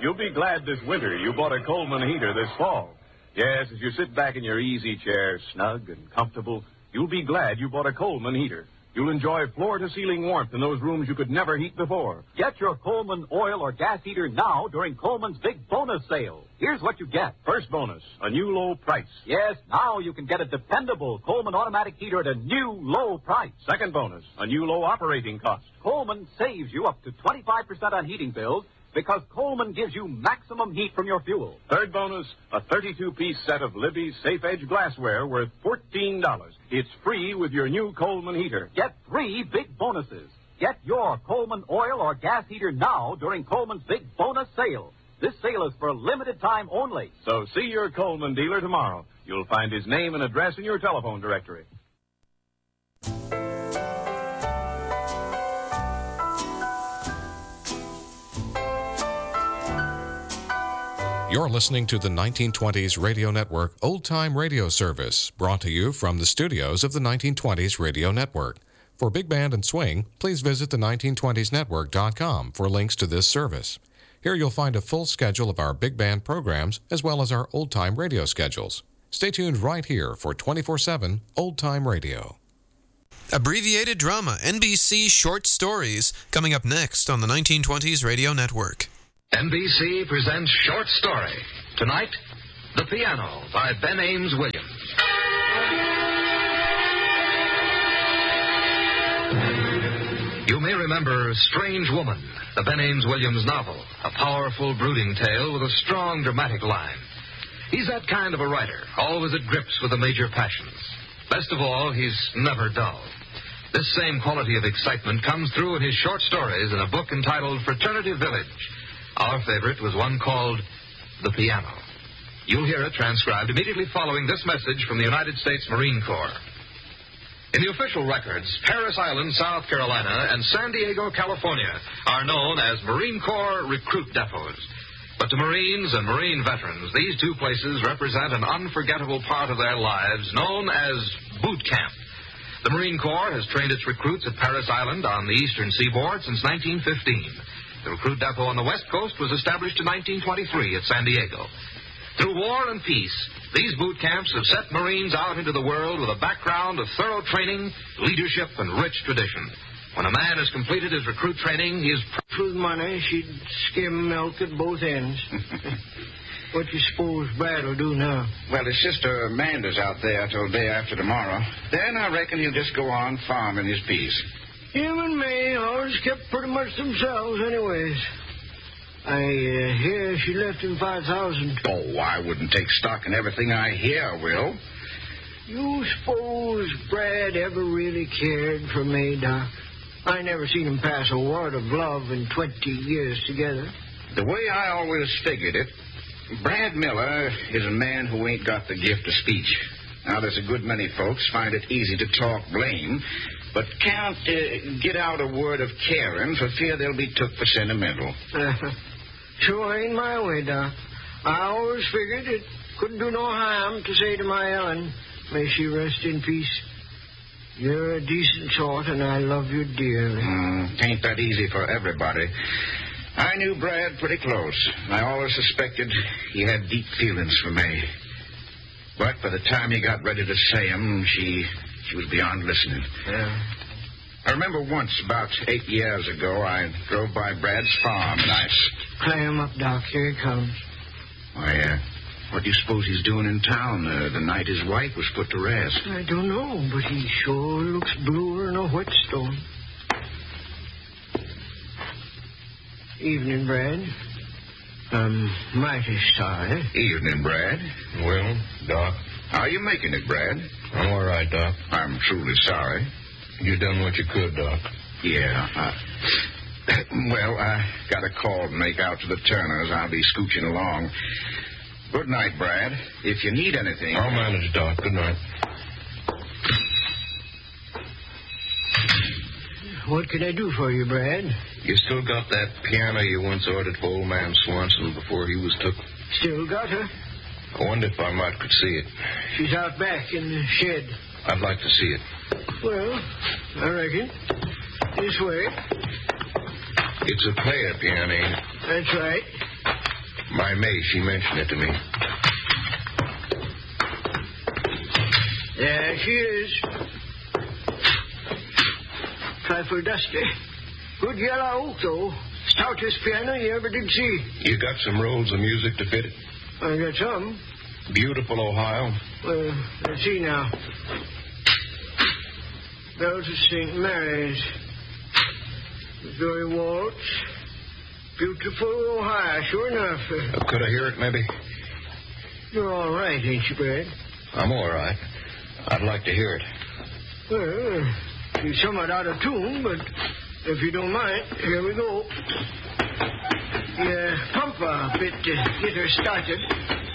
you'll be glad this winter you bought a Coleman heater this fall. Yes, as you sit back in your easy chair, snug and comfortable, you'll be glad you bought a Coleman heater. You'll enjoy floor-to-ceiling warmth in those rooms you could never heat before. Get your Coleman oil or gas heater now during Coleman's big bonus sale. Here's what you get. First bonus, a new low price. Yes, now you can get a dependable Coleman automatic heater at a new low price. Second bonus, a new low operating cost. Coleman saves you up to 25% on heating bills because Coleman gives you maximum heat from your fuel. Third bonus, a 32-piece set of Libby Safe Edge glassware worth $14. It's free with your new Coleman heater. Get 3 big bonuses. Get your Coleman oil or gas heater now during Coleman's big bonus sale. This sale is for a limited time only. So see your Coleman dealer tomorrow. You'll find his name and address in your telephone directory. You're listening to the 1920s Radio Network Old Time Radio Service, brought to you from the studios of the 1920s Radio Network. For Big Band and Swing, please visit the 1920snetwork.com for links to this service. Here you'll find a full schedule of our Big Band programs as well as our Old Time Radio schedules. Stay tuned right here for 24/7 Old Time Radio. Abbreviated drama, NBC short stories, coming up next on the 1920s Radio Network. NBC presents Short Story. Tonight, The Piano by Ben Ames Williams. You may remember Strange Woman, the Ben Ames Williams novel, a powerful, brooding tale with a strong, dramatic line. He's that kind of a writer, always at grips with the major passions. Best of all, he's never dull. This same quality of excitement comes through in his short stories in a book entitled Fraternity Village. Our favorite was one called The Piano. You'll hear it transcribed immediately following this message from the United States Marine Corps. In the official records, Paris Island, South Carolina, and San Diego, California, are known as Marine Corps recruit depots. But to Marines and Marine veterans, these two places represent an unforgettable part of their lives known as boot camp. The Marine Corps has trained its recruits at Paris Island on the eastern seaboard since 1915. The recruit depot on the West Coast was established in 1923 at San Diego. Through war and peace, these boot camps have set Marines out into the world with a background of thorough training, leadership, and rich tradition. When a man has completed his recruit training, he is... With money, she'd skim milk at both ends. What do you suppose Brad will do now? Well, his sister Amanda's out there till day after tomorrow. Then I reckon he'll just go on farming his peace. Him and me always kept pretty much themselves anyways. I hear she left him $5,000. Oh, I wouldn't take stock in everything I hear, Will. You suppose Brad ever really cared for me, Doc? I never seen him pass a word of love in 20 years together. The way I always figured it, Brad Miller is a man who ain't got the gift of speech. Now, there's a good many folks find it easy to talk blame, but can't get out a word of caring for fear they'll be took for sentimental. Sure ain't my way, Doc. I always figured it couldn't do no harm to say to my Ellen, may she rest in peace. You're a decent sort, and I love you dearly. Ain't that easy for everybody. I knew Brad pretty close. I always suspected he had deep feelings for me. But by the time he got ready to say 'em, she was beyond listening. Yeah. I remember once, about 8 years ago, I drove by Brad's farm, and I... Climb up, Doc. Here he comes. Why, what do you suppose he's doing in town the night his wife was put to rest? I don't know, but he sure looks bluer than a whetstone. Evening, Brad. I'm mighty sorry. Evening, Brad. Well, Doc? How are you making it, Brad? I'm all right, Doc. I'm truly sorry. You done what you could, Doc. Yeah. Well, I got a call to make out to the Turners. I'll be scooching along. Good night, Brad. If you need anything... I'll manage, Doc. Good night. What can I do for you, Brad? You still got that piano you once ordered for old man Swanson before he was took? Still got her. I wonder if I might could see it. She's out back in the shed. I'd like to see it. Well, I reckon. This way. It's a player piano, ain't it? That's right. My May, she mentioned it to me. There she is. Trifle dusty. Good yellow oak, though. Stoutest piano you ever did see. You got some rolls of music to fit it? I got some. Beautiful Ohio. Well, let's see now. Bells of St. Mary's. Missouri Waltz. Beautiful Ohio, sure enough. Could I hear it, maybe? You're all right, ain't you, Brad? I'm all right. I'd like to hear it. Well, you're somewhat out of tune, but if you don't mind, here we go. Yeah, pump a bit to get her started.